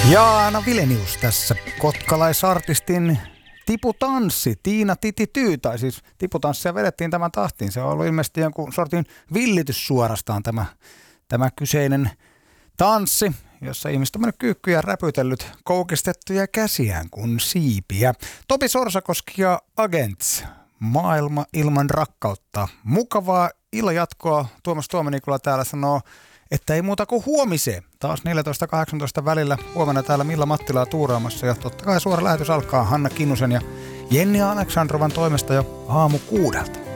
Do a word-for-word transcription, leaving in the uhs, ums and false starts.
Jaana Vilenius tässä, kotkalaisartistin tiputanssi, Tiina Titi Tyy, tai siis tiputanssia vedettiin tämän tahtiin. Se on ollut ilmeisesti jonkun sortin villitys suorastaan tämä, tämä kyseinen tanssi, jossa ihmiset on mennyt kyykkyjä ja räpytellyt koukistettuja käsiään kuin siipiä. Topi Sorsakoski ja Agents, maailma ilman rakkautta. Mukavaa illanjatkoa. Tuomas Tuomenikola täällä sanoo, että ei muuta kuin huomiseen. Taas neljätoista kahdeksantoista välillä. Huomenna täällä Milla Mattilaa tuuraamassa. Ja totta kai suora lähetys alkaa Hanna Kinnusen ja Jenni Aleksandrovan toimesta jo aamu kuudelta.